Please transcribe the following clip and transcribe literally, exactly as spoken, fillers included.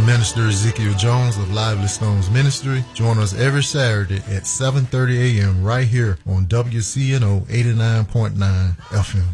I'm Minister Ezekiel Jones of Lively Stones Ministry. Join us every Saturday at seven thirty a.m. right here on W C N O eighty-nine point nine F M.